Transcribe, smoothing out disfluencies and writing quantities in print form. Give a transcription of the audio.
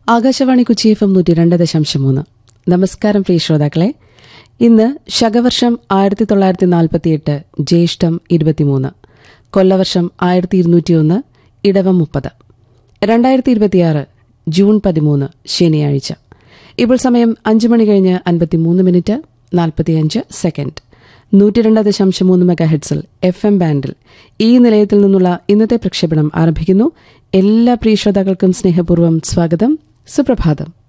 Akashvani Kochi FM 102.3. നമസ്കാരം പ്രിയ ശ്രോതാക്കളെ. ഇന്ന് ശകവർഷം 1948 ജ്യേഷ്ഠം 23, കൊല്ലവർഷം 1201, ഇടവം 30, 2026 ജൂൺ 13 ശനിയാഴ്ച. ഇപ്പോൾ സമയം 5 മണി കഴിഞ്ഞ് 53 മിനിറ്റ് 45 സെക്കൻഡ്. 102.3 മെഗാഹെർട്സിൽ FM ബാൻഡിൽ ഈ നിലയത്തിൽ നിന്നുള്ള ഇന്നത്തെ പ്രക്ഷേപണം ആരംഭിക്കുന്നു. എല്ലാ പ്രിയ ശ്രോതാക്കൾക്കും സ്നേഹപൂർവ്വം സ്വാഗതം. സുപ്രഭാതം.